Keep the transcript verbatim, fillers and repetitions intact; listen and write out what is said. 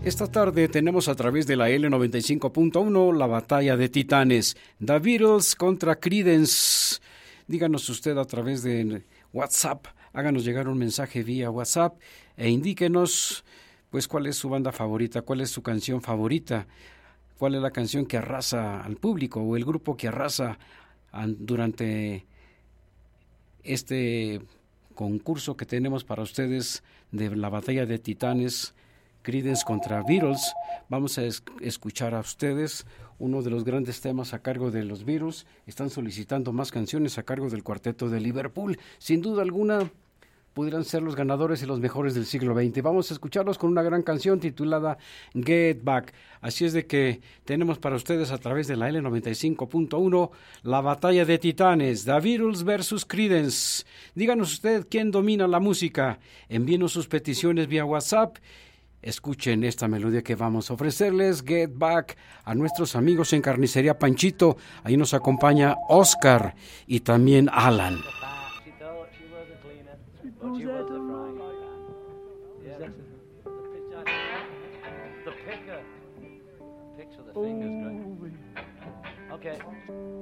Esta tarde tenemos a través de la L noventa y cinco punto uno la batalla de titanes, The Beatles contra Creedence. Díganos usted a través de WhatsApp, háganos llegar un mensaje vía WhatsApp e indíquenos pues cuál es su banda favorita, cuál es su canción favorita, cuál es la canción que arrasa al público o el grupo que arrasa durante este concurso que tenemos para ustedes de la batalla de titanes, Creedence contra Beatles. Vamos a es- escuchar a ustedes uno de los grandes temas a cargo de los Beatles. Están solicitando más canciones a cargo del cuarteto de Liverpool. Sin duda alguna, pudieran ser los ganadores y los mejores del siglo veinte. Vamos a escucharlos con una gran canción titulada Get Back. Así es de que tenemos para ustedes a través de la L noventa y cinco punto uno la batalla de titanes, The Beatles versus Creedence. Díganos usted quién domina la música. Envíenos sus peticiones vía WhatsApp. Escuchen esta melodía que vamos a ofrecerles, Get Back, a nuestros amigos en Carnicería Panchito. Ahí nos acompaña Oscar y también Alan. Okay.